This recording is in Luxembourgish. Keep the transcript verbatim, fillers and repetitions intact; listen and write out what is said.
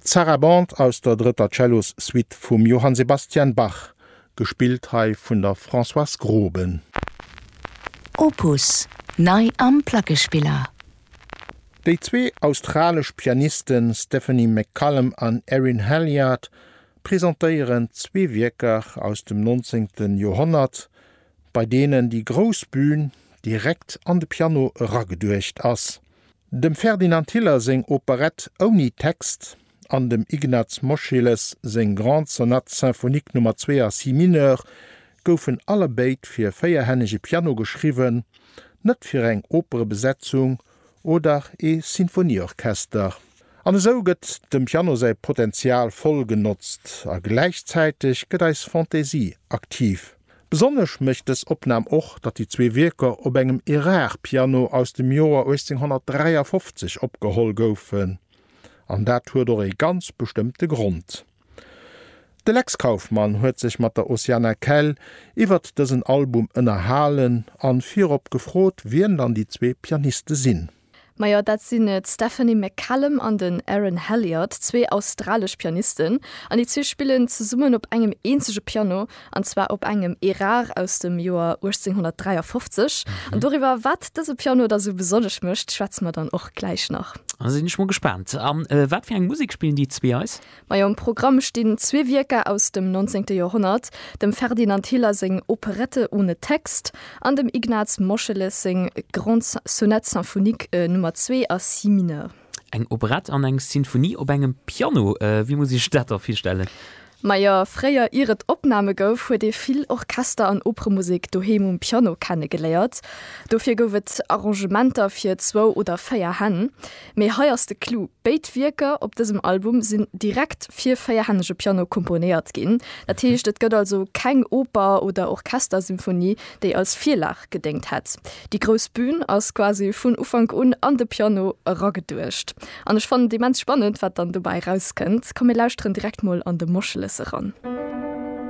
Zaraband aus der dritter Cellos Suite vum Johann Sebastian Bach, gespielt hei vun der Françoise Groben. Opus, nei am Plackespieler. Die zwei australisch Pianisten Stephanie McCallum an Erin Halliard präsentieren zwei Werker aus dem neunzehnten Jahrhundert, bei denen die Großbühne direkt an de Piano ragedurcht ass. Dem Ferdinand Hiller sing Operett ohne Text, an dem Ignaz Moscheles sing Grand Sonate Symphonique Nummer zwei a Si mineur goufen alle beit fir feierhännege Piano geschrieben, net fir eng Operebesetzung oder e Sinfonieorchester. An so gëtt dem Piano sei Potenzial voll genutzt, a gleichzeitig gëtt eis Fantasie aktiv. Besonders möcht es opnam och, dat die zwei Werker op engem Erard-Piano aus dem Joar achtzehnhundertdreiundfünfzig opgeholt goufen. An dat huet er e ganz bestimmte Grund. De Lex Kaufmann huet sich mat der Oceana Kell iwwer dësen Album ënnerhalen an virop gefrot, wien dann die zwei Pianiste sinn. Ma ja, dat sinn et Stephanie McCallum an den Erin Halliard, zwei australisch Pianisten, an die zwei spielen ze summen op engem eenzege Piano, anzwa op engem Erard aus dem Joar achtzehnhundertdreiundfünfzig. Mhm. Und darüber wat dese Piano da so besonders mischt, schwätzen wir dann auch gleich noch. Also bin ich mal gespannt. Um, äh, wat für eine Musik spielen die zwei aus? Ma ja, im Programm stehen zwei Werke aus dem neunzehnten Jahrhundert, dem Ferdinand Hiller sing Operette ohne Text, an dem Ignaz Moscheles sing Grand Sonate Symphonique äh, Nummer zwei a Si mineur. Eng Operette an eng Sinfonie op engem Piano, äh, wie muss ich dat aufstellen? Meier freier iret Opname gouf huet de viel Orchester an Opermusik doheim um Piano kennen geleiert. Dofir gouft Arrangementer fir zwo oder feier han. Mei heierste Clou Beitwirker op diesem Album sind direkt vier feierhänsche Piano komponiert gin. Dat heißt, et gëtt also kein Oper oder Orchestersymphonie, déi als Vierlach gedenkt hat. Die Großbühn aus quasi vun Ufang un an de Piano raggedurcht. An ich fand die mens spannend, wat dann dabei rauskënnt, kom mir lausren direkt mal an de Moscheles ran.